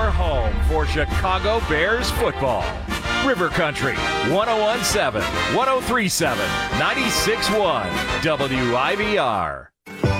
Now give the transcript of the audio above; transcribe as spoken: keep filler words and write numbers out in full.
your home for Chicago Bears football. River Country, one oh one point seven, one oh three point seven, ninety-six point one, W I V R.